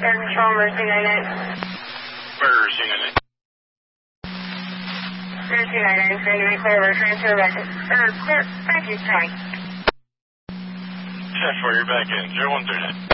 Air Control, Emergency 99. Emergency 99. Emergency 99, trying to be clear of our transfer back. Clear, thank you, tag. 10-4, you're back in. 0139.